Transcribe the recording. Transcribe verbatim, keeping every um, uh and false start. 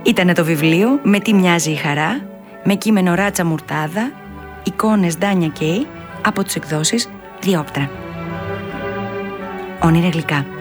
Ήτανε το βιβλίο «Με τι μοιάζει η χαρά», με κείμενο Ράτσα Μουρτάδα, εικόνες Ντάνια Κέι, από τις εκδόσεις Διόπτρα. Όνειρα γλυκά.